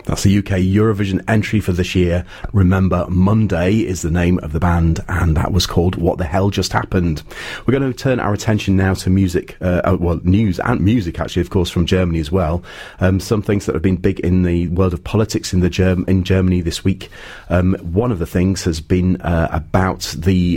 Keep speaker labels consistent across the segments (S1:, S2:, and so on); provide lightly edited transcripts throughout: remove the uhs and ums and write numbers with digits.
S1: That's the UK Eurovision entry for this year. Remember Monday is the name of the band, and that was called What the Hell Just Happened. We're going to turn our attention now to music, news and music, actually, of course, from Germany as well. Some things that have been big in the world of politics in Germany this week. One of the things has been about the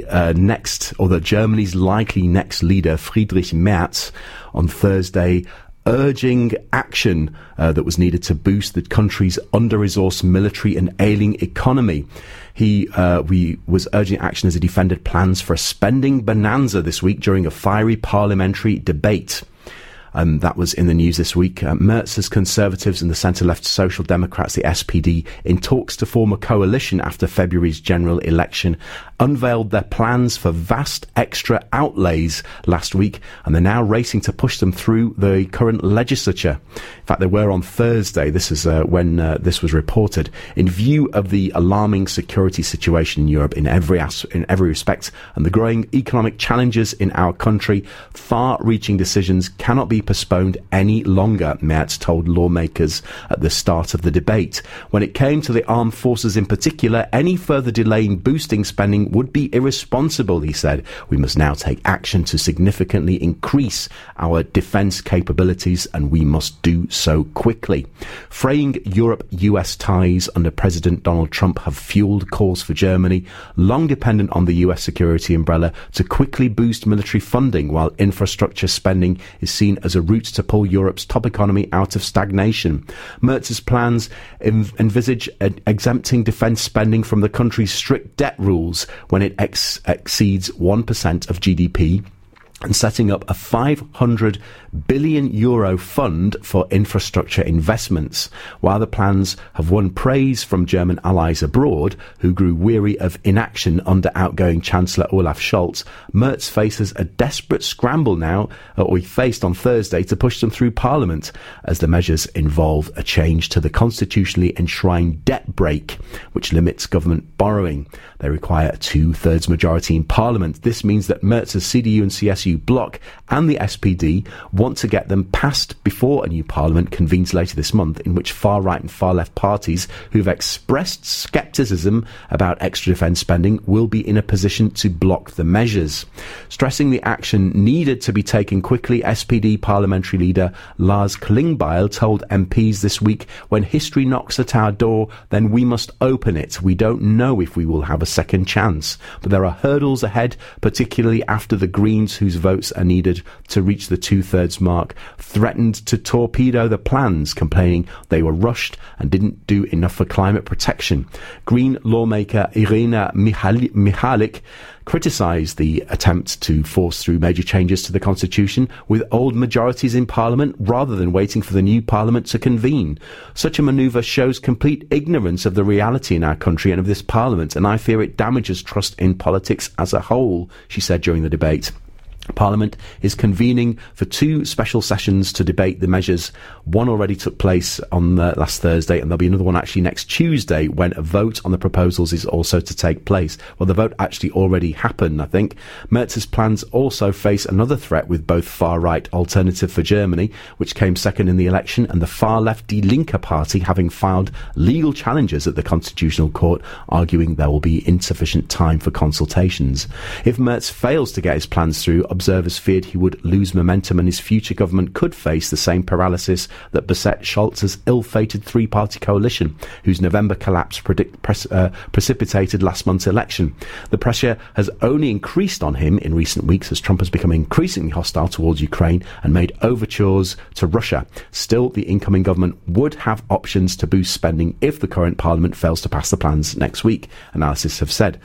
S1: Germany's likely next leader, Friedrich Merz, on Thursday, urging action that was needed to boost the country's under-resourced military and ailing economy. He was urging action as he defended plans for a spending bonanza this week during a fiery parliamentary debate. That was in the news this week. Merz's Conservatives and the centre-left Social Democrats, the SPD, in talks to form a coalition after February's general election, unveiled their plans for vast extra outlays last week, and they're now racing to push them through the current legislature. In fact, they were on Thursday. This is when this was reported. In view of the alarming security situation in Europe in every respect, and the growing economic challenges in our country, far-reaching decisions cannot be postponed any longer, Merz told lawmakers at the start of the debate. When it came to the armed forces in particular, any further delay in boosting spending would be irresponsible, he said. We must now take action to significantly increase our defence capabilities, and we must do so quickly. Fraying Europe-US ties under President Donald Trump have fuelled calls for Germany, long dependent on the US security umbrella, to quickly boost military funding, while infrastructure spending is seen as a route to pull Europe's top economy out of stagnation. Merz's plans envisage exempting defence spending from the country's strict debt rules when it exceeds 1% of GDP, and setting up a €500 billion fund for infrastructure investments. While the plans have won praise from German allies abroad, who grew weary of inaction under outgoing Chancellor Olaf Scholz, Merz faces a desperate scramble now, or he faced on Thursday, to push them through Parliament, as the measures involve a change to the constitutionally enshrined debt brake, which limits government borrowing. They require a 2/3 majority in Parliament. This means that Merz's CDU and CSU bloc and the SPD want to get them passed before a new Parliament convenes later this month, in which far-right and far-left parties who've expressed scepticism about extra defence spending will be in a position to block the measures. Stressing the action needed to be taken quickly, SPD parliamentary leader Lars Klingbeil told MPs this week, "When history knocks at our door, then we must open it. We don't know if we will have a second chance, but there are hurdles ahead, particularly after the Greens, whose votes are needed to reach the 2/3 mark, threatened to torpedo the plans, complaining they were rushed and didn't do enough for climate protection." Green lawmaker Irina Michalik criticised the attempt to force through major changes to the constitution with old majorities in Parliament rather than waiting for the new Parliament to convene. Such a manoeuvre shows complete ignorance of the reality in our country and of this Parliament, and I fear it damages trust in politics as a whole, she said during the debate. Parliament is convening for 2 special sessions to debate the measures. One already took place on last Thursday, and there'll be another one actually next Tuesday, when a vote on the proposals is also to take place. Well, the vote actually already happened, I think. Merz's plans also face another threat, with both far-right Alternative for Germany, which came second in the election, and the far-left Die Linke party having filed legal challenges at the Constitutional Court, arguing there will be insufficient time for consultations. If Merz fails to get his plans through, observers feared he would lose momentum, and his future government could face the same paralysis that beset Scholz's ill-fated three-party coalition, whose November collapse precipitated last month's election. The pressure has only increased on him in recent weeks, as Trump has become increasingly hostile towards Ukraine and made overtures to Russia. Still, the incoming government would have options to boost spending if the current Parliament fails to pass the plans next week, analysts have said.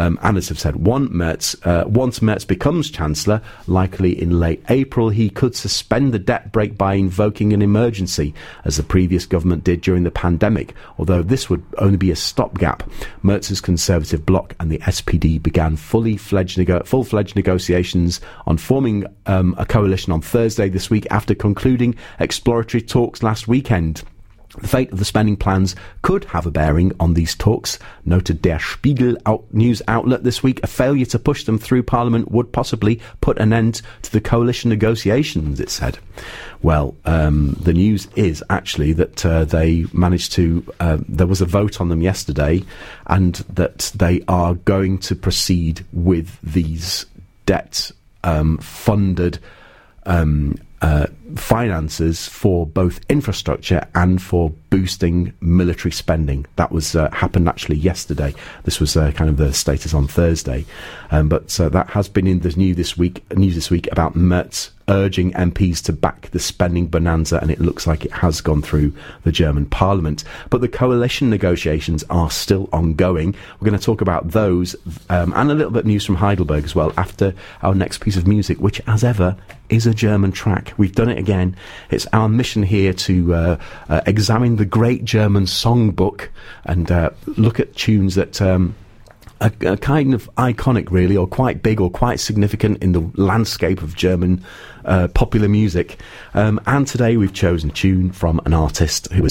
S1: Once Merz becomes Chancellor, likely in late April, he could suspend the debt brake by invoking an emergency, as the previous government did during the pandemic, although this would only be a stopgap. Merz's Conservative bloc and the SPD began full-fledged negotiations on forming a coalition on Thursday this week, after concluding exploratory talks last weekend. The fate of the spending plans could have a bearing on these talks, noted Der Spiegel news outlet this week. A failure to push them through Parliament would possibly put an end to the coalition negotiations, it said. Well, the news is actually that they managed to... there was a vote on them yesterday, and that they are going to proceed with these debt-funded finances for both infrastructure and for boosting military spending. That was happened actually yesterday. This was kind of the status on Thursday, but that has been in the news this week about Merz urging MPs to back the spending bonanza, and it looks like it has gone through the German Parliament. But the coalition negotiations are still ongoing. We're going to talk about those and a little bit of news from Heidelberg as well after our next piece of music, which, as ever, is a German track. We've done it again. It's our mission here to examine the great German songbook and look at tunes that are kind of iconic, really, or quite big or quite significant in the landscape of German popular music. And today we've chosen a tune from an artist who